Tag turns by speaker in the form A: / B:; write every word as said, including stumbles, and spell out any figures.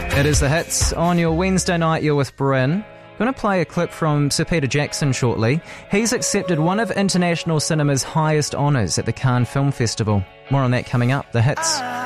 A: It is The Hits. On your Wednesday night, you're with Bryn. I'm going to play a clip from Sir Peter Jackson shortly. He's accepted one of international cinema's highest honours at the Cannes Film Festival. More on that coming up. The Hits.